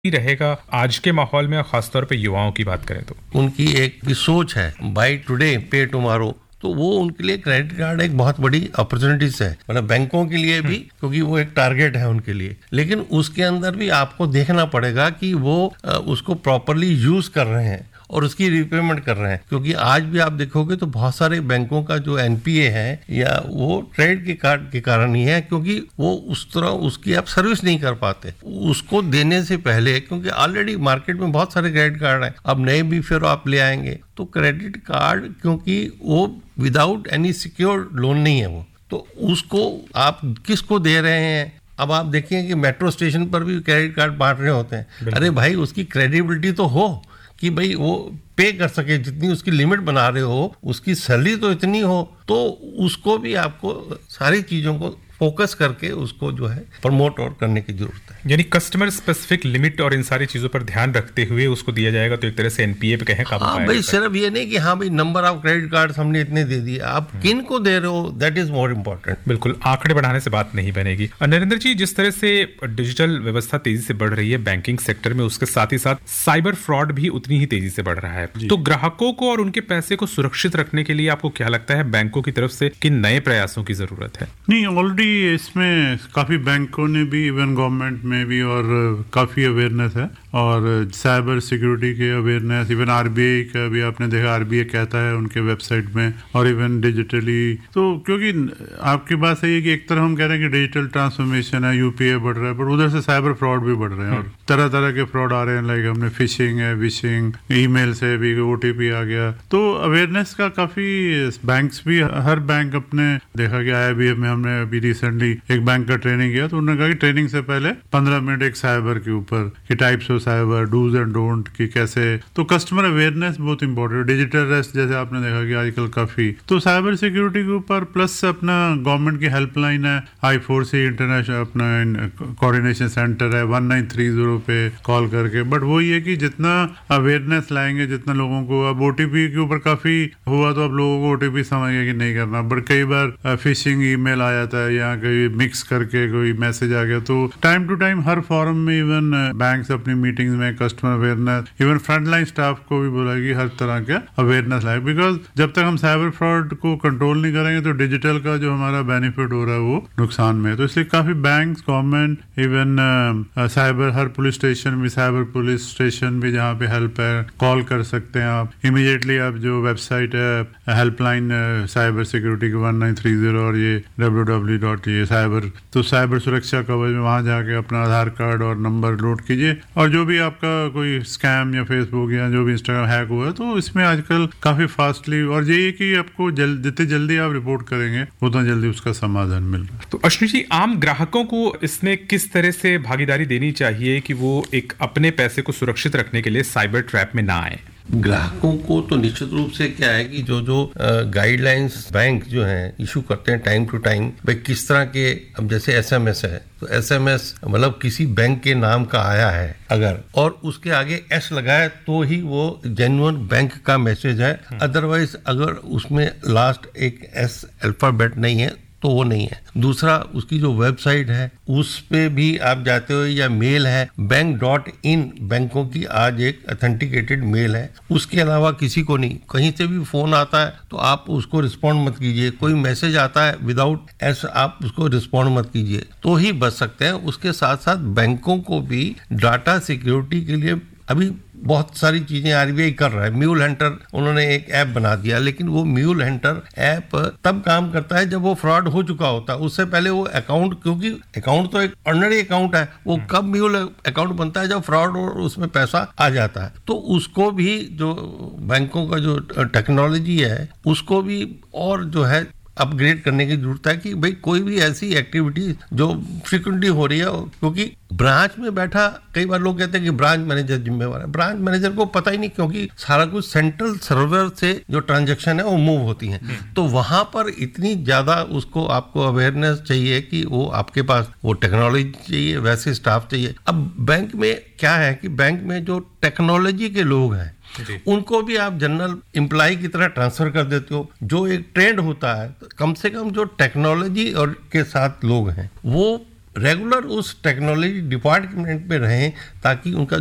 ही रहेगा आज के माहौल में, खासतौर पे युवाओं की बात करें तो? उनकी एक सोच है, बाय टुडे पे टुमारो, तो वो उनके लिए क्रेडिट कार्ड एक बहुत बड़ी अपॉर्चुनिटीज है, मतलब बैंकों के लिए भी, क्योंकि वो एक टारगेट है उनके लिए। लेकिन उसके अंदर भी आपको देखना पड़ेगा कि वो उसको प्रॉपरली यूज कर रहे हैं और उसकी रिपेमेंट कर रहे हैं, क्योंकि आज भी आप देखोगे तो बहुत सारे बैंकों का जो एनपीए है या वो क्रेडिट के कार्ड के कारण ही है, क्योंकि वो उस तरह उसकी आप सर्विस नहीं कर पाते उसको देने से पहले, क्योंकि ऑलरेडी मार्केट में बहुत सारे क्रेडिट कार्ड हैं, अब नए भी फिर आप ले आएंगे तो क्रेडिट कार्ड, क्योंकि वो विदाउट एनी सिक्योर लोन नहीं है, वो तो उसको आप किसको दे रहे हैं। अब आप देखिए कि मेट्रो स्टेशन पर भी क्रेडिट कार्ड बांट रहे होते हैं, अरे भाई उसकी क्रेडिबिलिटी तो हो कि भाई वो पे कर सके, जितनी उसकी लिमिट बना रहे हो उसकी सैलरी तो इतनी हो, तो उसको भी आपको सारी चीजों को फोकस करके उसको जो है प्रमोट और करने की जरूरत है। यानी कस्टमर स्पेसिफिक लिमिट और इन सारी चीजों पर ध्यान रखते हुए उसको दिया जाएगा तो एक तरह से एनपीए पे कहें काबू पाएगा। भाई सिर्फ ये नहीं कि हाँ भाई नंबर ऑफ क्रेडिट कार्ड हमने इतने दे दिए, आप किन को दे रहे हो, दैट इज मोर इम्पोर्टेंट। बिल्कुल, आंकड़े बढ़ाने से बात नहीं बनेगी। नरेंद्र जी, जिस तरह से डिजिटल व्यवस्था तेजी से बढ़ रही है बैंकिंग सेक्टर में, उसके साथ ही साथ साइबर फ्रॉड भी उतनी ही तेजी से बढ़ रहा है, तो ग्राहकों को और उनके पैसे को सुरक्षित रखने के लिए आपको क्या लगता है बैंकों की तरफ से किन नए प्रयासों की जरूरत है? नहीं, ऑलरेडी इसमें काफी बैंकों ने भी, इवन गवर्नमेंट में भी, और काफी अवेयरनेस है, और साइबर सिक्योरिटी की अवेयरनेस, इवन आरबीआई का भी आपने देखा, आरबीआई कहता है उनके वेबसाइट में, और इवन डिजिटली। तो क्योंकि आपकी बात सही है कि एक तरफ हम कह रहे हैं कि डिजिटल ट्रांसफॉर्मेशन है, यूपीआई बढ़ रहा है, पर उधर से साइबर फ्रॉड भी बढ़ रहे हैं और तरह तरह के फ्रॉड आ रहे हैं, लाइक हमने फिशिंग है, विशिंग, ईमेल से भी ओटीपी आ गया। तो अवेयरनेस का काफी बैंक्स भी, हर बैंक अपने देखा कि आईआईबीएम में हमने अभी रिसेंटली एक बैंक का ट्रेनिंग किया, तो उन्होंने कहा कि ट्रेनिंग से पहले 15 मिनट एक साइबर के ऊपर कि types of cyber, dos and don't की कैसे, तो कस्टमर अवेयरनेस बहुत इंपॉर्टेंट। डिजिटल रेस्ट जैसे आपने देखा कि आजकल काफी, तो साइबर सिक्योरिटी के ऊपर प्लस अपना गवर्नमेंट की हेल्पलाइन है, I4C इंटरनेशनल अपना कोऑर्डिनेशन सेंटर है, 1930 पे कॉल करके। बट वो ये कि जितना अवेयरनेस लाएंगे, जितना लोगों को, अब ओटीपी के ऊपर काफी हुआ तो अब लोगों को ओटीपी समझ गया कि नहीं करना, बट कई बार फिशिंग ईमेल आ जाता है या कहीं मिक्स करके कोई मैसेज आ गया, तो time to time her forum में इवन बैंक्स अपनी मीटिंग्स में customer awareness, even frontline staff को भी बोला कि हर तरह का अवेयरनेस लाए, बिकॉज जब तक हम साइबर फ्रॉड को कंट्रोल नहीं करेंगे तो डिजिटल का जो हमारा बेनिफिट हो रहा है वो नुकसान में है। तो इसलिए काफी बैंक्स, गवर्नमेंट, इवन साइबर, हर पुलिस स्टेशन भी, साइबर पुलिस स्टेशन भी जहाँ पे हेल्प है, कॉल कर सकते हैं आप इमीडिएटली। आप जो वेबसाइट है हेल्पलाइन साइबर सिक्योरिटी की 1930 और ये www.cyber, तो साइबर सुरक्षा कवच में वहां जाके अपना आधार कार्ड और नंबर लोड कीजिए, और जो भी आपका कोई स्कैम या फेसबुक या जो भी इंस्टाग्राम हैक हुआ है तो इसमें आजकल काफी फास्टली, और यही कि आपको जितनी जल्दी आप रिपोर्ट करेंगे उतना जल्दी उसका समाधान मिल रहा है। तो अश्विनी जी, आम ग्राहकों को इसमें किस तरह से भागीदारी देनी चाहिए कि वो एक अपने पैसे को सुरक्षित रखने के लिए साइबर ट्रैप में ना आए? ग्राहकों को तो निश्चित रूप से क्या है कि जो गाइडलाइंस बैंक जो हैं इशू करते हैं टाइम टू टाइम, भाई किस तरह के, अब जैसे एसएमएस है तो एसएमएस मतलब किसी बैंक के नाम का आया है अगर, और उसके आगे एस लगाए तो ही वो जेन्युइन बैंक का मैसेज है, अदरवाइज अगर उसमें लास्ट एक एस अल्फाबेट नहीं है तो वो नहीं है। दूसरा, उसकी जो वेबसाइट है उस पे भी आप जाते हो, या मेल है bank.in, बैंकों की आज एक ऑथेंटिकेटेड मेल है, उसके अलावा किसी को नहीं। कहीं से भी फोन आता है तो आप उसको रिस्पॉन्ड मत कीजिए, कोई मैसेज आता है विदाउट एस आप उसको रिस्पॉन्ड मत कीजिए, तो ही बच सकते हैं। उसके साथ साथ बैंकों को भी डाटा सिक्योरिटी के लिए अभी बहुत सारी चीजें आरबीआई कर रहा है। म्यूल हंटर उन्होंने एक ऐप बना दिया, लेकिन वो म्यूल हंटर ऐप तब काम करता है जब वो फ्रॉड हो चुका होता है, उससे पहले वो अकाउंट, क्योंकि अकाउंट तो एक ऑर्डिनरी अकाउंट है, वो कब म्यूल अकाउंट बनता है जब फ्रॉड और उसमें पैसा आ जाता है। तो उसको भी जो बैंकों का जो टेक्नोलॉजी है उसको भी और जो है अपग्रेड करने की जरूरत है कि भाई कोई भी ऐसी एक्टिविटी जो फ्रिक्वेंटली हो रही है, क्योंकि ब्रांच में बैठा, कई बार लोग कहते हैं कि ब्रांच मैनेजर जिम्मेवार है, ब्रांच मैनेजर को पता ही नहीं, क्योंकि सारा कुछ सेंट्रल सर्वर से जो ट्रांजैक्शन है वो मूव होती हैं, तो वहां पर इतनी ज्यादा उसको आपको अवेयरनेस चाहिए कि वो आपके पास वो टेक्नोलॉजी चाहिए, वैसे स्टाफ चाहिए। अब बैंक में क्या है कि बैंक में जो टेक्नोलॉजी के लोग हैं उनको भी आप जनरल एम्प्लॉय की तरह ट्रांसफर कर देते हो। जो एक ट्रेंड होता है, कम से कम जो टेक्नोलॉजी और के साथ लोग हैं वो रेगुलर उस टेक्नोलॉजी डिपार्टमेंट में रहें ताकि उनका